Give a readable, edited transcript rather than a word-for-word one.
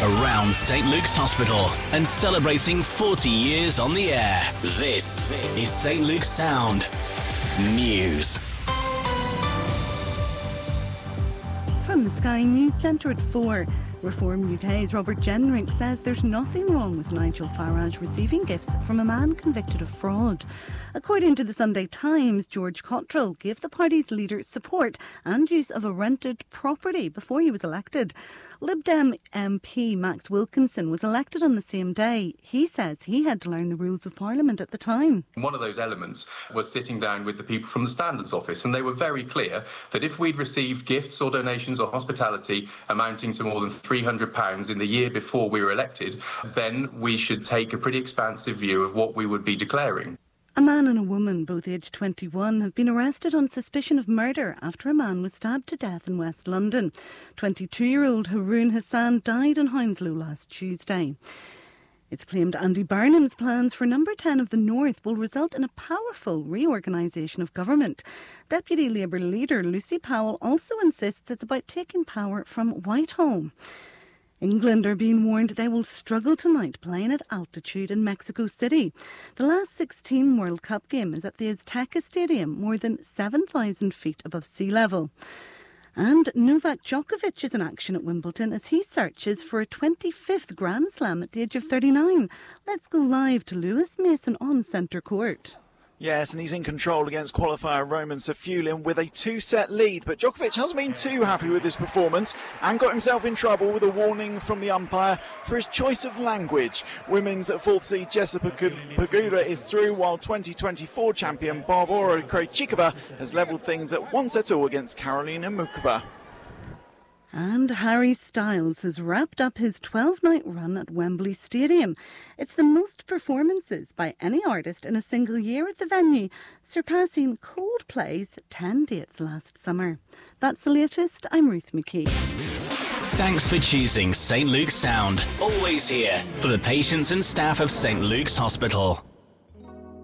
around St Luke's Hospital and celebrating 40 years on the air. This is St Luke's Sound News. From the Sky News Centre at 4. Reform UK's Robert Jenrick says there's nothing wrong with Nigel Farage receiving gifts from a man convicted of fraud. According to the Sunday Times, George Cottrell gave the party's leader support and use of a rented property before he was elected. Lib Dem MP Max Wilkinson was elected on the same day. He says he had to learn the rules of Parliament at the time. One of those elements was sitting down with the people from the Standards Office, and they were very clear that if we'd received gifts or donations or hospitality amounting to more than £300 in the year before we were elected, then we should take a pretty expansive view of what we would be declaring. A man and a woman, both aged 21, have been arrested on suspicion of murder after a man was stabbed to death in West London. 22-year-old Haroon Hassan died in Hounslow last Tuesday. It's claimed Andy Burnham's plans for Number 10 of the North will result in a powerful reorganisation of government. Deputy Labour leader Lucy Powell also insists it's about taking power from Whitehall. England are being warned they will struggle tonight playing at altitude in Mexico City. The last 16 World Cup game is at the Azteca Stadium, more than 7,000 feet above sea level. And Novak Djokovic is in action at Wimbledon as he searches for a 25th Grand Slam at the age of 39. Let's go live to Lewis Mason on centre court. Yes, and he's in control against qualifier Roman Safulin with a two-set lead. But Djokovic hasn't been too happy with his performance and got himself in trouble with a warning from the umpire for his choice of language. Women's fourth seed Jessica Pegula is through, while 2024 champion Barbora Krejcikova has levelled things at 1-all against Karolina Muchova. And Harry Styles has wrapped up his 12-night run at Wembley Stadium. It's the most performances by any artist in a single year at the venue, surpassing Coldplay's 10 dates last summer. That's the latest. I'm Ruth McKee. Thanks for choosing St Luke's Sound. Always here for the patients and staff of St Luke's Hospital.